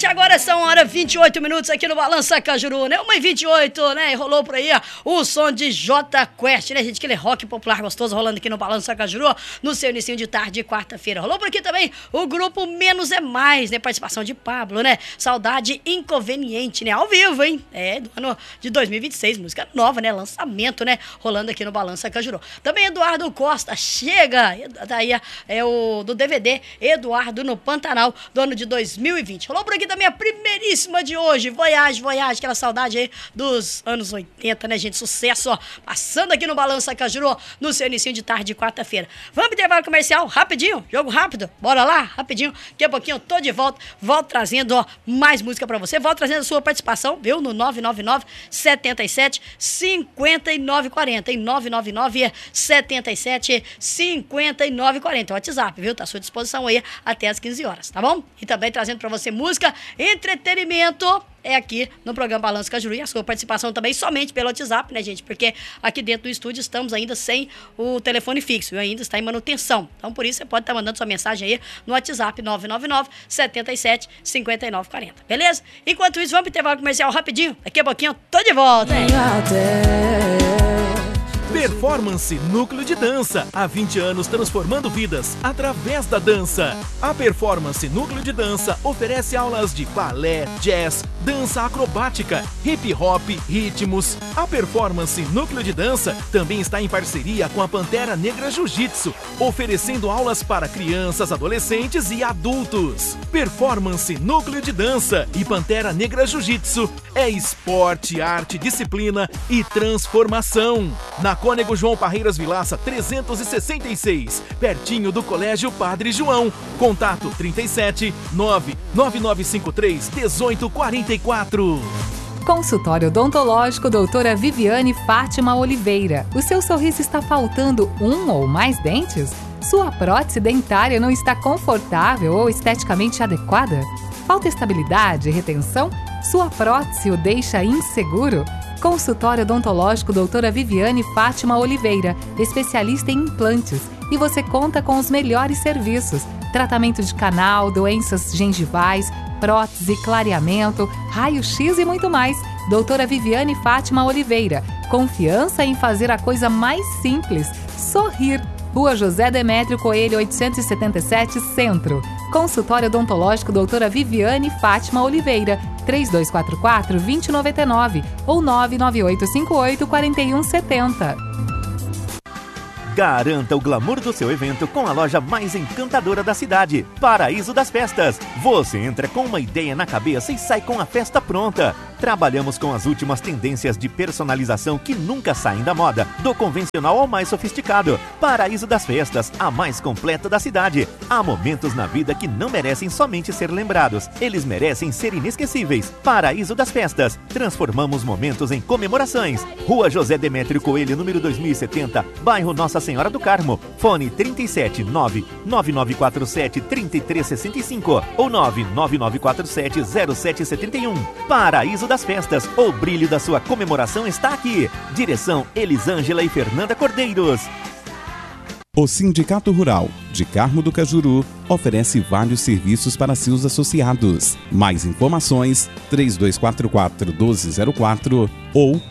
agora são hora 28 minutos aqui no Balança Cajuru, né? 1h28, né? E rolou por aí o som de Jota Quest, né, gente? Aquele rock popular gostoso rolando aqui no Balança Cajuru, no seu inicinho de tarde de quarta-feira. Rolou por aqui também o grupo Menos é Mais, né? Participação de Pablo, né? Saudade Inconveniente, né? Ao vivo, hein? É, do ano de 2026, música nova, né? Lançamento, né? Rolando aqui no Balança Cajuru. Também Eduardo Costa, chega! Daí é o do DVD Eduardo no Pantanal, do ano de 2020. Rolou por aqui também a primeiríssima de hoje, Voyage, aquela saudade aí dos anos 80, né, gente? Sucesso, ó, passando aqui no Balança Cajuru, no seu inicinho de tarde de quarta-feira. Vamos pro intervalo comercial, rapidinho, jogo rápido, bora lá, rapidinho, daqui a pouquinho eu tô de volta, volto trazendo, ó, mais música pra você, volto trazendo a sua participação, viu? No 999-77-5940, em 999-77-5940, WhatsApp, viu? Tá à sua disposição aí até as 15 horas, tá bom? E também trazendo pra você música, entretenimento, é aqui no programa Balança Cajuru, e a sua participação também somente pelo WhatsApp, né, gente? Porque aqui dentro do estúdio estamos ainda sem o telefone fixo, e ainda está em manutenção. Então, por isso, você pode estar mandando sua mensagem aí no WhatsApp 999-77-5940, beleza? Enquanto isso, vamos pro intervalo comercial rapidinho. Daqui a pouquinho eu tô de volta, hein? Performance Núcleo de Dança, há 20 anos transformando vidas através da dança. A Performance Núcleo de Dança oferece aulas de balé, jazz, dança acrobática, hip hop, ritmos. A Performance Núcleo de Dança também está em parceria com a Pantera Negra Jiu-Jitsu, oferecendo aulas para crianças, adolescentes e adultos. Performance Núcleo de Dança e Pantera Negra Jiu-Jitsu é esporte, arte, disciplina e transformação. Na Cônego João Parreiras Vilaça 366, pertinho do Colégio Padre João. Contato 37 99953 1844. Consultório Odontológico Doutora Viviane Fátima Oliveira. O seu sorriso está faltando um ou mais dentes? Sua prótese dentária não está confortável ou esteticamente adequada? Falta estabilidade e retenção? Sua prótese o deixa inseguro? Consultório Odontológico Doutora Viviane Fátima Oliveira, especialista em implantes. E você conta com os melhores serviços: tratamento de canal, doenças gengivais, prótese, clareamento, raio-x e muito mais. Doutora Viviane Fátima Oliveira. Confiança em fazer a coisa mais simples: sorrir. Rua José Demétrio Coelho, 877, Centro. Consultório Odontológico Doutora Viviane Fátima Oliveira, 3244-2099 ou 99858-4170. Garanta o glamour do seu evento com a loja mais encantadora da cidade, Paraíso das Festas. Você entra com uma ideia na cabeça e sai com a festa pronta. Trabalhamos com as últimas tendências de personalização que nunca saem da moda, do convencional ao mais sofisticado. Paraíso das Festas, a mais completa da cidade. Há momentos na vida que não merecem somente ser lembrados, eles merecem ser inesquecíveis. Paraíso das Festas, transformamos momentos em comemorações. Rua José Demétrio Coelho, número 2070, bairro Nossa Senhora do Carmo. Fone 37 99947 3365 ou 99947 0771. Paraíso das Festas, o brilho da sua comemoração está aqui. Direção Elisângela e Fernanda Cordeiros. O Sindicato Rural de Carmo do Cajuru oferece vários serviços para seus associados. Mais informações 3244-1204 ou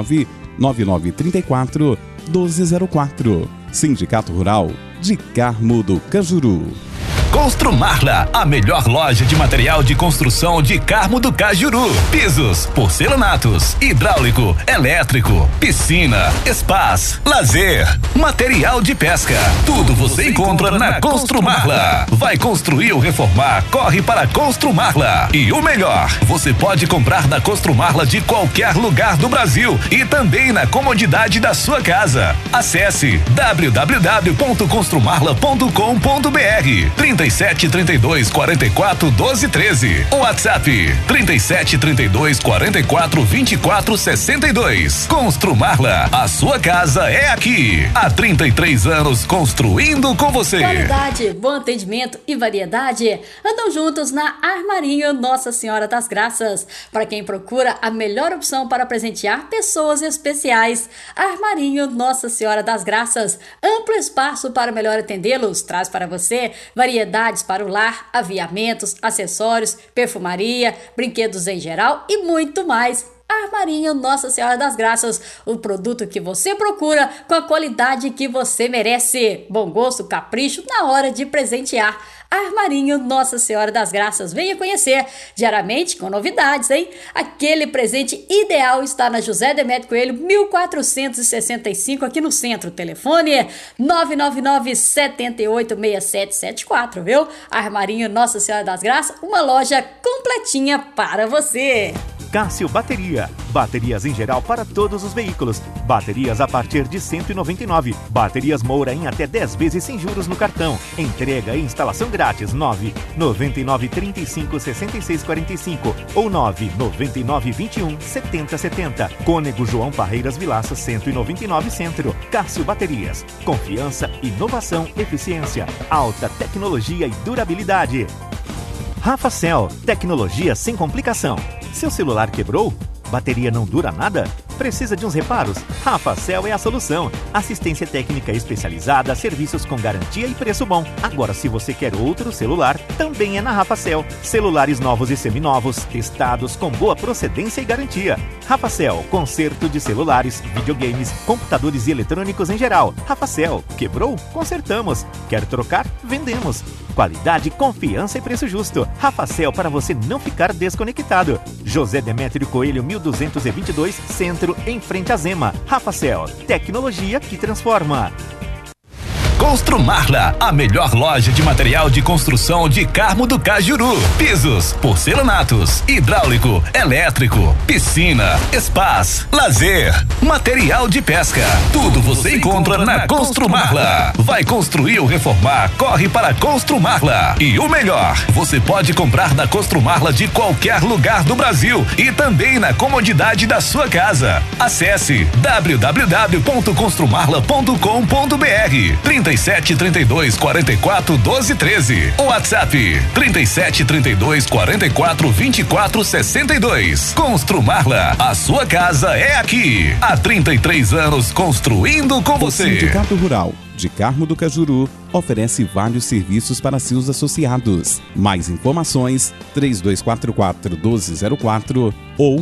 99934-1204. Sindicato Rural de Carmo do Cajuru. Construmarla, a melhor loja de material de construção de Carmo do Cajuru. Pisos, porcelanatos, hidráulico, elétrico, piscina, spas, lazer, material de pesca. Tudo você encontra na Construmarla. Vai construir ou reformar? Corre para Construmarla. E o melhor, você pode comprar na Construmarla de qualquer lugar do Brasil e também na comodidade da sua casa. Acesse www.construmarla.com.br. 37 32 44 12 13. O WhatsApp 37 32 44 24 62. Construmarla, a sua casa é aqui. Há 33 anos construindo com você. Qualidade, bom atendimento e variedade andam juntos na Armarinho Nossa Senhora das Graças. Para quem procura a melhor opção para presentear pessoas especiais, Armarinho Nossa Senhora das Graças. Amplo espaço para melhor atendê-los. Traz para você variedade variedades para o lar, aviamentos, acessórios, perfumaria, brinquedos em geral e muito mais. Armarinho Nossa Senhora das Graças, o produto que você procura com a qualidade que você merece. Bom gosto, capricho na hora de presentear. Armarinho Nossa Senhora das Graças, venha conhecer, diariamente com novidades, hein? Aquele presente ideal está na José Demétrio Coelho, 1465, aqui no centro. Telefone 999-786774, viu? Armarinho Nossa Senhora das Graças, uma loja completinha para você. Cássio Bateria. Baterias em geral para todos os veículos. Baterias a partir de R$ 199. Baterias Moura em até 10 vezes sem juros no cartão. Entrega e instalação grátis. 999356645 ou 999217070. Cônego João Parreiras Vilaça 199 Centro. Cássio Baterias. Confiança, inovação, eficiência, alta tecnologia e durabilidade. Rafacel, tecnologia sem complicação. Seu celular quebrou? Bateria não dura nada? Precisa de uns reparos? Rafacel é a solução. Assistência técnica especializada, serviços com garantia e preço bom. Agora, se você quer outro celular, também é na Rafacel. Celulares novos e seminovos, testados com boa procedência e garantia. Rafacel, conserto de celulares, videogames, computadores e eletrônicos em geral. Rafacel, quebrou? Consertamos. Quer trocar? Vendemos. Qualidade, confiança e preço justo. Rafacel, para você não ficar desconectado. José Demétrio Coelho, 1222, Centro, em frente a Zema. Rafacel, tecnologia que transforma. Construmarla, a melhor loja de material de construção de Carmo do Cajuru. Pisos, porcelanatos, hidráulico, elétrico, piscina, spas, lazer, material de pesca. Tudo você encontra na Construmarla. Vai construir ou reformar? Corre para Construmarla. E o melhor, você pode comprar na Construmarla de qualquer lugar do Brasil e também na comodidade da sua casa. Acesse www.construmarla.com.br. 37 32 44 12 13. O WhatsApp 37 32 44 24 62. Construmarla, a sua casa é aqui. Há 33 anos construindo com você. O Sindicato Rural de Carmo do Cajuru oferece vários serviços para seus associados. Mais informações 3244-1204 ou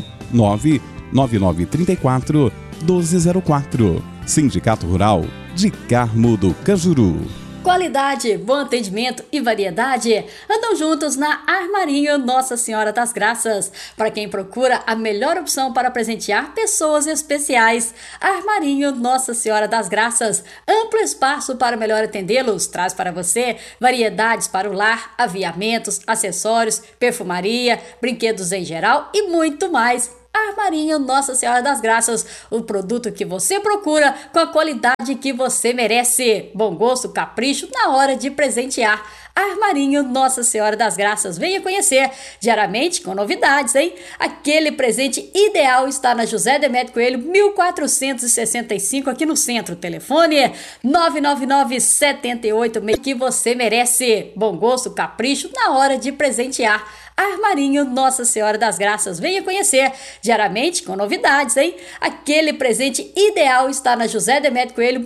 99934-1204. Sindicato Rural de Carmo do Cajuru. Qualidade, bom atendimento e variedade andam juntos na Armarinho Nossa Senhora das Graças. Para quem procura a melhor opção para presentear pessoas especiais, Armarinho Nossa Senhora das Graças. Amplo espaço para melhor atendê-los. Traz para você variedades para o lar, aviamentos, acessórios, perfumaria, brinquedos em geral e muito mais. Armarinho Nossa Senhora das Graças, o produto que você procura com a qualidade que você merece. Bom gosto, capricho na hora de presentear. Armarinho Nossa Senhora das Graças, venha conhecer, diariamente com novidades, hein? Aquele presente ideal está na José Demétrio Coelho, 1465, aqui no centro. Telefone 999-78 que você merece. Bom gosto, capricho na hora de presentear. Armarinho Nossa Senhora das Graças, venha conhecer, diariamente com novidades, hein? Aquele presente ideal está na José Demétrio Coelho,